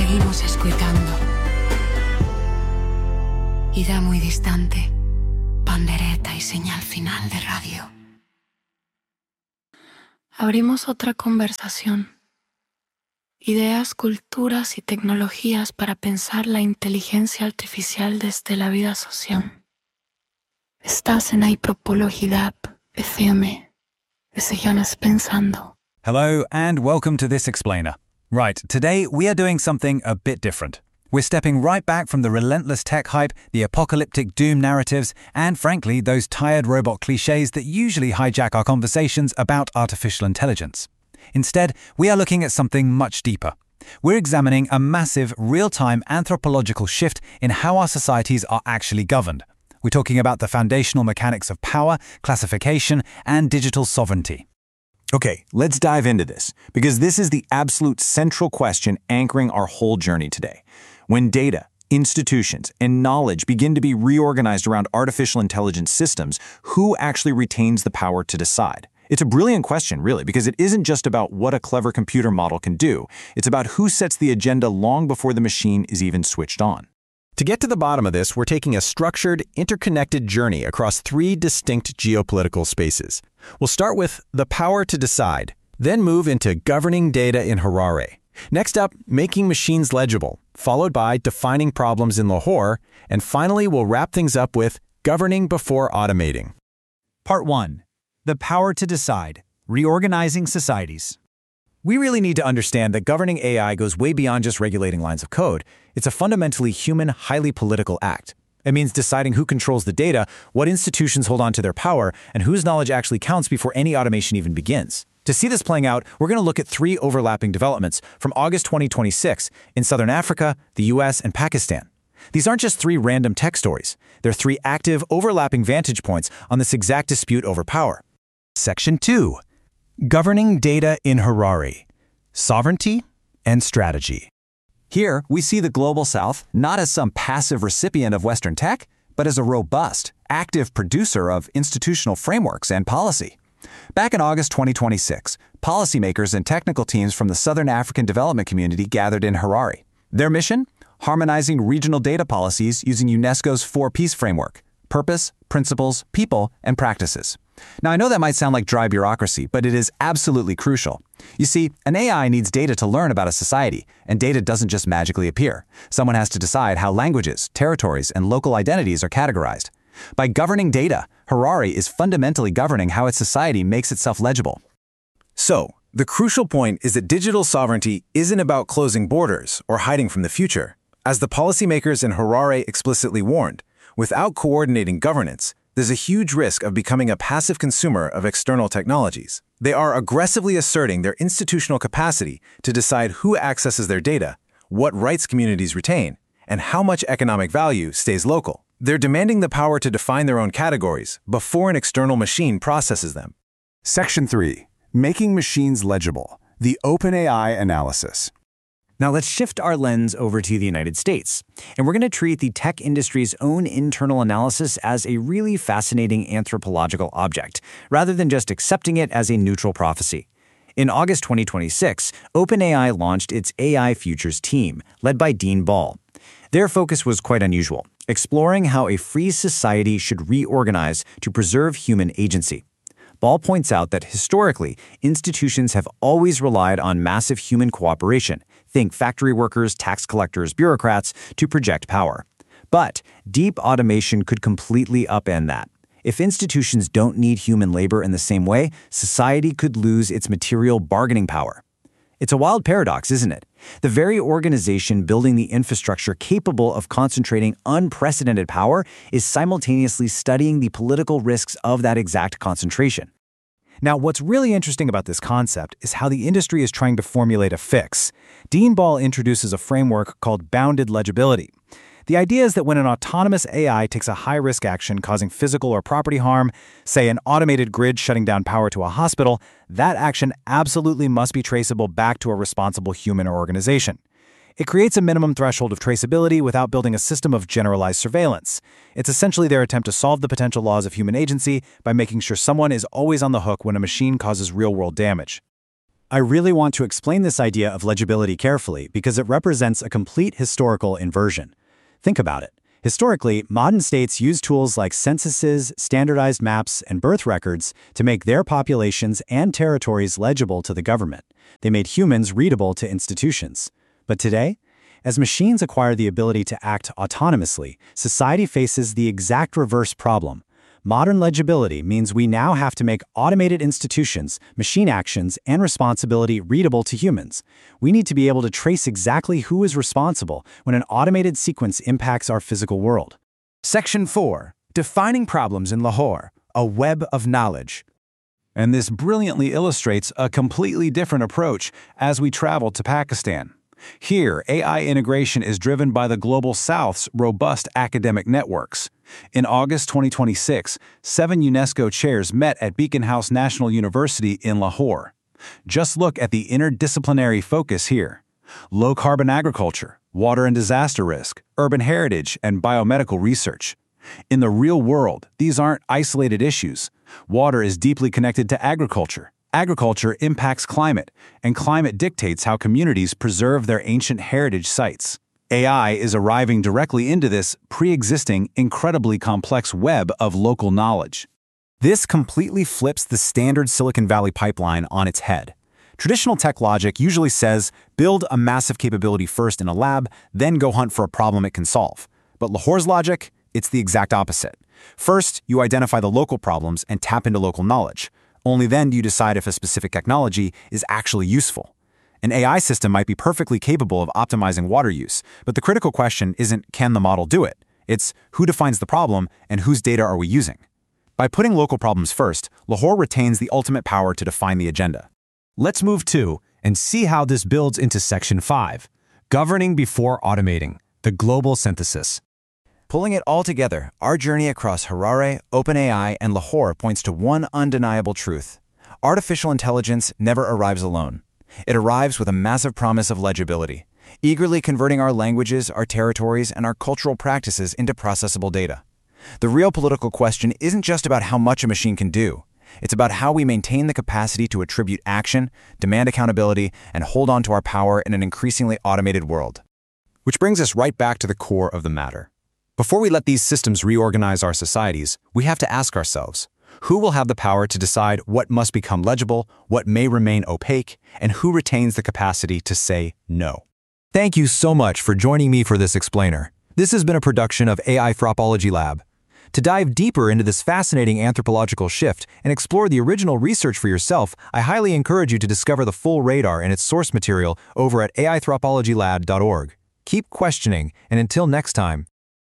seguimos escuchando. Ida muy distante, pandereta y señal final de radio. Abrimos otra conversación. Ideas, culturas y tecnologías para pensar la inteligencia artificial desde la vida social. Estás en Apropologidad FM. Sigamos pensando. Hello and welcome to This Explainer. Right, today we are doing something a bit different. We're stepping right back from the relentless tech hype, the apocalyptic doom narratives, and frankly, those tired robot cliches that usually hijack our conversations about artificial intelligence. Instead, we are looking at something much deeper. We're examining a massive, real-time anthropological shift in how our societies are actually governed. We're talking about the foundational mechanics of power, classification, and digital sovereignty. Okay, let's dive into this, because this is the absolute central question anchoring our whole journey today. When data, institutions, and knowledge begin to be reorganized around artificial intelligence systems, who actually retains the power to decide? It's a brilliant question, really, because it isn't just about what a clever computer model can do. It's about who sets the agenda long before the machine is even switched on. To get to the bottom of this, we're taking a structured, interconnected journey across three distinct geopolitical spaces. We'll start with the power to decide, then move into governing data in Harare. Next up, making machines legible, followed by defining problems in Lahore, and finally we'll wrap things up with governing before automating. Part 1. The power to decide, reorganizing societies. We really need to understand that governing AI goes way beyond just regulating lines of code. It's a fundamentally human, highly political act. It means deciding who controls the data, what institutions hold on to their power, and whose knowledge actually counts before any automation even begins. To see this playing out, we're going to look at three overlapping developments from August 2026 in Southern Africa, the US, and Pakistan. These aren't just three random tech stories. They're three active, overlapping vantage points on this exact dispute over power. Section 2. Governing data in Harare. Sovereignty and strategy. Here, we see the Global South not as some passive recipient of Western tech, but as a robust, active producer of institutional frameworks and policy. Back in August 2026, policymakers and technical teams from the Southern African Development Community gathered in Harare. Their mission? Harmonizing regional data policies using UNESCO's 4Ps framework: purpose, principles, people, and practices. Now, I know that might sound like dry bureaucracy, but it is absolutely crucial. You see, an AI needs data to learn about a society, and data doesn't just magically appear. Someone has to decide how languages, territories, and local identities are categorized. By governing data, Harare is fundamentally governing how its society makes itself legible. So, the crucial point is that digital sovereignty isn't about closing borders or hiding from the future. As the policymakers in Harare explicitly warned, without coordinating governance, there's a huge risk of becoming a passive consumer of external technologies. They are aggressively asserting their institutional capacity to decide who accesses their data, what rights communities retain, and how much economic value stays local. They're demanding the power to define their own categories before an external machine processes them. Section 3. Making machines legible. The OpenAI analysis. Now let's shift our lens over to the United States, and we're going to treat the tech industry's own internal analysis as a really fascinating anthropological object, rather than just accepting it as a neutral prophecy. In August 2026, OpenAI launched its AI Futures team, led by Dean Ball. Their focus was quite unusual, exploring how a free society should reorganize to preserve human agency. Ball points out that historically, institutions have always relied on massive human cooperation, think factory workers, tax collectors, bureaucrats, to project power. But deep automation could completely upend that. If institutions don't need human labor in the same way, society could lose its material bargaining power. It's a wild paradox, isn't it? The very organization building the infrastructure capable of concentrating unprecedented power is simultaneously studying the political risks of that exact concentration. Now, what's really interesting about this concept is how the industry is trying to formulate a fix. Dean Ball introduces a framework called bounded legibility. The idea is that when an autonomous AI takes a high-risk action causing physical or property harm, say an automated grid shutting down power to a hospital, that action absolutely must be traceable back to a responsible human or organization. It creates a minimum threshold of traceability without building a system of generalized surveillance. It's essentially their attempt to solve the potential laws of human agency by making sure someone is always on the hook when a machine causes real-world damage. I really want to explain this idea of legibility carefully because it represents a complete historical inversion. Think about it. Historically, modern states used tools like censuses, standardized maps, and birth records to make their populations and territories legible to the government. They made humans readable to institutions. But today, as machines acquire the ability to act autonomously, society faces the exact reverse problem. Modern legibility means we now have to make automated institutions, machine actions, and responsibility readable to humans. We need to be able to trace exactly who is responsible when an automated sequence impacts our physical world. Section 4. Defining Problems in Lahore, a Web of Knowledge. And this brilliantly illustrates a completely different approach as we travel to Pakistan. Here, AI integration is driven by the Global South's robust academic networks. In August 2026, 7 UNESCO chairs met at Beacon House National University in Lahore. Just look at the interdisciplinary focus here. Low-carbon agriculture, water and disaster risk, urban heritage, and biomedical research. In the real world, these aren't isolated issues. Water is deeply connected to agriculture. Agriculture impacts climate, and climate dictates how communities preserve their ancient heritage sites. AI is arriving directly into this pre-existing, incredibly complex web of local knowledge. This completely flips the standard Silicon Valley pipeline on its head. Traditional tech logic usually says, build a massive capability first in a lab, then go hunt for a problem it can solve. But Lahore's logic, it's the exact opposite. First, you identify the local problems and tap into local knowledge. Only then do you decide if a specific technology is actually useful. An AI system might be perfectly capable of optimizing water use, but the critical question isn't can the model do it? It's who defines the problem and whose data are we using? By putting local problems first, Lahore retains the ultimate power to define the agenda. Let's move to and see how this builds into Section 5, Governing Before Automating, the Global Synthesis. Pulling it all together, our journey across Harare, OpenAI, and Lahore points to one undeniable truth. Artificial intelligence never arrives alone. It arrives with a massive promise of legibility, eagerly converting our languages, our territories, and our cultural practices into processable data. The real political question isn't just about how much a machine can do. It's about how we maintain the capacity to attribute action, demand accountability, and hold on to our power in an increasingly automated world. Which brings us right back to the core of the matter. Before we let these systems reorganize our societies, we have to ask ourselves, who will have the power to decide what must become legible, what may remain opaque, and who retains the capacity to say no? Thank you so much for joining me for this explainer. This has been a production of AI Anthropology Lab. To dive deeper into this fascinating anthropological shift and explore the original research for yourself, I highly encourage you to discover the full radar and its source material over at aianthropologylab.org. Keep questioning, and until next time,